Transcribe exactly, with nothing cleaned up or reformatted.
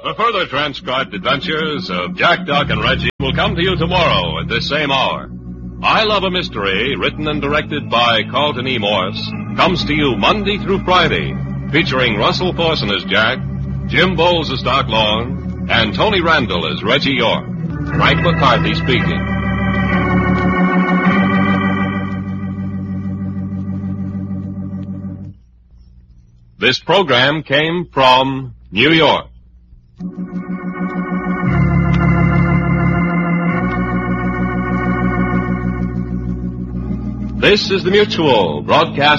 The further transcribed adventures of Jack, Doc, and Reggie will come to you tomorrow at this same hour. I Love a Mystery, written and directed by Carlton E. Morse, comes to you Monday through Friday, featuring Russell Thorson as Jack, Jim Bowles as Doc Long, and Tony Randall as Reggie York. Frank McCarthy speaking. This program came from New York. This is the Mutual Broadcast